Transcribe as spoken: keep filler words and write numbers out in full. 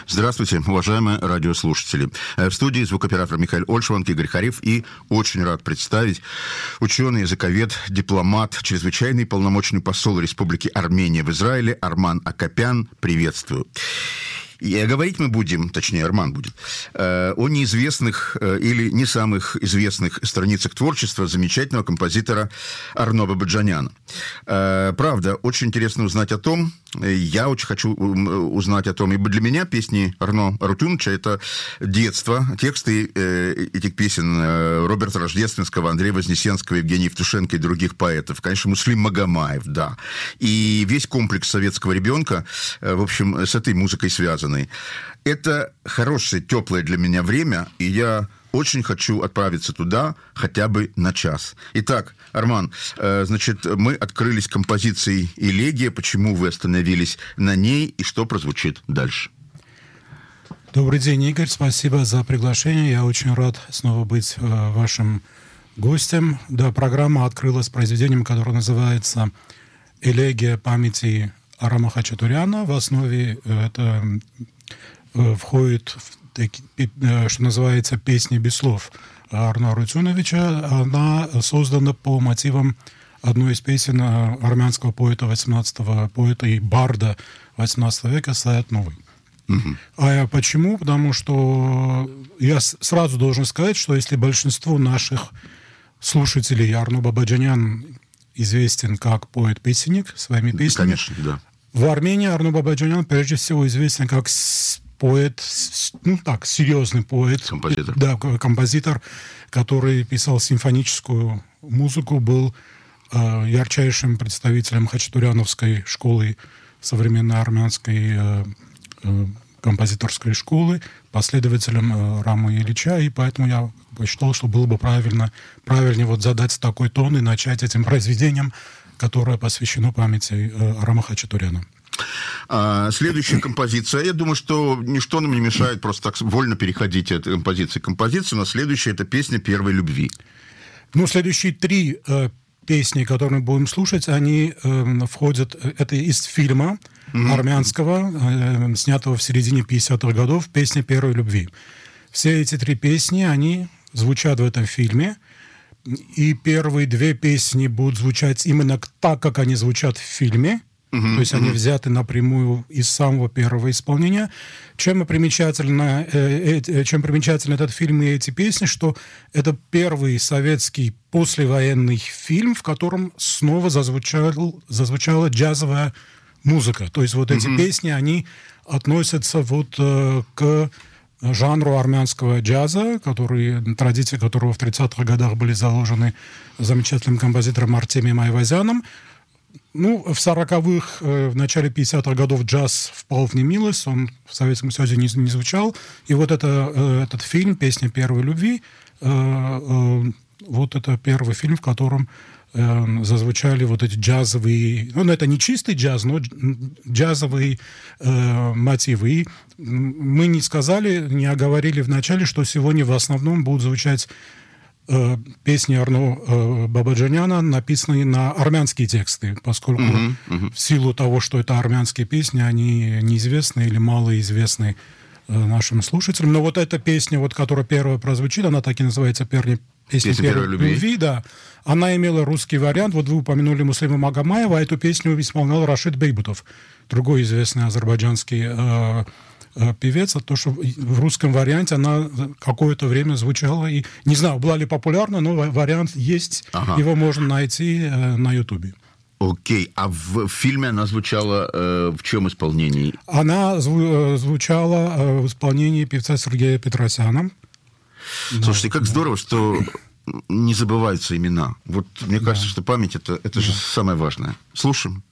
Здравствуйте, уважаемые радиослушатели. В студии звукооператор Михаил Ольшванг, Игорь Хариф, и очень рад представить ученый, языковед, дипломат, чрезвычайный полномочный посол Республики Армения в Израиле Арман Акопян. Приветствую. И говорить мы будем, точнее, Арман будет, о неизвестных или не самых известных страницах творчества замечательного композитора Арно Бабаджаняна. Правда, очень интересно узнать о том, я очень хочу узнать о том, ибо для меня песни Арно Арутюныча – это детство, тексты этих песен Роберта Рождественского, Андрея Вознесенского, Евгения Евтушенко и других поэтов, конечно, Муслим Магомаев, да, и весь комплекс советского ребенка, в общем, с этой музыкой связан. Это хорошее, теплое для меня время, и я очень хочу отправиться туда хотя бы на час. Итак, Арман, значит, мы открылись композицией «Элегия». Почему вы остановились на ней и что прозвучит дальше? Добрый день, Игорь. Спасибо за приглашение. Я очень рад снова быть вашим гостем. Да, программа открылась произведением, которое называется «Элегия памяти Арама Хачатуряна». В основе это входит, в, что называется, «Песни без слов» Арно Арутюновича. Она создана по мотивам одной из песен армянского поэта восемнадцатого, поэта и барда восемнадцатого века Саят Новый. Uh-huh. А почему? Потому что я сразу должен сказать, что если большинству наших слушателей Арно Бабаджанян известен как поэт-песенник своими песнями, конечно, да. В Армении Арно Бабаджанян прежде всего известен как поэт, ну так, серьезный поэт. Композитор. Да, композитор, который писал симфоническую музыку, был э, ярчайшим представителем хачатуряновской школы, современной армянской э, э, композиторской школы, последователем э, Рама Ильича, и поэтому я посчитал, что было бы правильно, правильнее вот задать такой тон и начать этим произведением, которое посвящено памяти э, Арама Хачатуряна. А, следующая композиция. Я думаю, что ничто нам не мешает просто так вольно переходить от композиции к композиции. Но следующая – это песня «Первой любви». Ну, следующие три э, песни, которые мы будем слушать, они э, входят... Это из фильма mm-hmm. армянского, э, снятого в середине пятидесятых годов, «Песня первой любви». Все эти три песни, они звучат в этом фильме. И первые две песни будут звучать именно так, как они звучат в фильме. Uh-huh, То есть uh-huh. они взяты напрямую из самого первого исполнения. Чем примечательно, э, э, чем примечателен этот фильм и эти песни, что это первый советский послевоенный фильм, в котором снова зазвучал, зазвучала джазовая музыка. То есть вот uh-huh. эти песни, они относятся вот э, к жанру армянского джаза, который, традиции которого в тридцатых годах были заложены замечательным композитором Артемием Айвазяном. Ну, в сороковых, в начале пятидесятых годов джаз впал в немилость, он в Советском Союзе не, не звучал. И вот это, этот фильм «Песня первой любви», вот это первый фильм, в котором зазвучали вот эти джазовые... Ну, это не чистый джаз, но джазовые э, мотивы. И мы не сказали, не оговорили вначале, что сегодня в основном будут звучать э, песни Арно э, Бабаджаняна, написанные на армянские тексты, поскольку uh-huh, uh-huh. в силу того, что это армянские песни, они неизвестны или малоизвестны э, нашим слушателям. Но вот эта песня, вот, которая первая прозвучит, она так и называется «Песня, Песня первой любви. любви», да. Она имела русский вариант. Вот вы упомянули Муслима Магомаева, а эту песню исполнял Рашид Бейбутов, другой известный азербайджанский э, э, певец. А то, что в русском варианте она какое-то время звучала. И, не знаю, была ли популярна, но вариант есть. Ага. Его можно найти э, на Ютубе. Окей. А в фильме она звучала э, в чем исполнении? Она зву- звучала э, в исполнении певца Сергея Петросяна. Слушайте, да, как да. здорово, что не забываются имена. Вот мне кажется, да. что память это, это да. же самое важное. Слушаем.